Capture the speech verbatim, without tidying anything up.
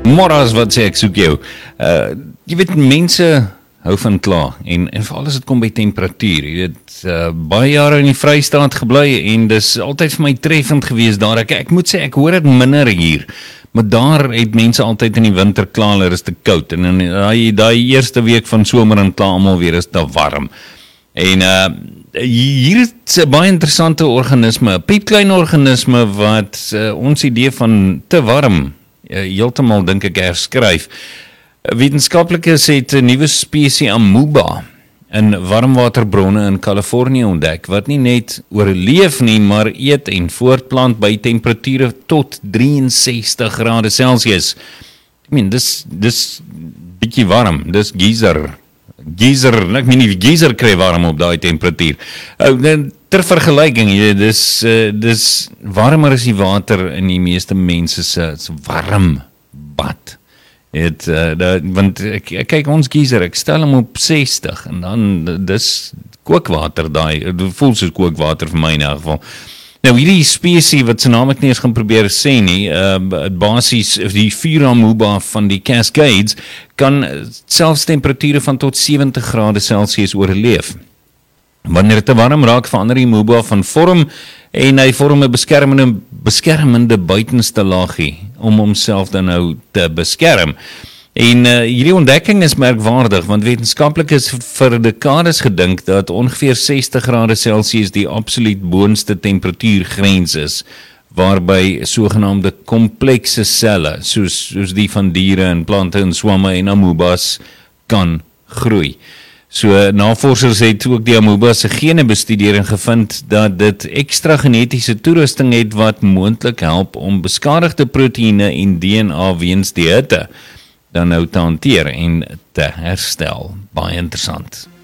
Moras, wat sê ek soek jou. Uh, jy weet, mense hou van kla en, en veral as dit kom by temperatuur. Jy weet, uh, baie jare in die Vrystaat gebly en dis altyd vir my treffend gewees daar. Ek, ek moet sê, ek hoor dit minder hier. Maar daar het mense altyd in die winter kla, hulle is te koud. En in die, die eerste week van somer en kla almal weer is te warm. En uh, hier is 'n baie interessante organisme, 'n piepklein organisme wat uh, ons idee van te warm uh, heeltemal dink ek herskryf. Wetenskaplikes het 'n nuwe spesies amoeba in warmwaterbronne in Kalifornië ontdek, wat nie net oorleef nie, maar eet en voortplant by temperature tot drieënsestig grade Celsius. Ek meen, dis, dis bietjie warm, dis geyser. Geyser, ek meen nie, geyser kry warm op daai temperatuur. Uh, ter vergelyking, dis, uh, dis warmer as die water in die meeste mense se warm bad. Het, uh, dat, want ek, ek kyk ons geyser, ek stel hom op sestig en dan, dis kookwater daai, dit voel soos kookwater vir my in elk geval. Nou hierdie spesies wat sy naam ek nie eens gaan probeer sê nie, uh, basies die vuuramoeba van die Cascades kan selfs temperature van tot sewentig grade Celsius oorleef. Wanneer dit te warm raak, verander die amoeba van vorm en hy vorm 'n beskermende, beskermende buitenste laagie om homself dan nou te beskerm. En uh, hierdie ontdekking is merkwaardig, want wetenskaplikes het vir dekades gedink dat ongeveer sestig grade Celsius die absoluut boonste temperatuurgrens is, waarby sogenaamde komplekse selle, soos, soos die van diere en plante en swamme en amoebas, kan groei. So navorsers het ook die amoeba se gene bestudeer en gevind dat dit ekstra genetiese toerusting het wat moontlik help om beskadigde proteïene en D N A weens die hitte dan nou te hanteer en te herstel. Baie interessant.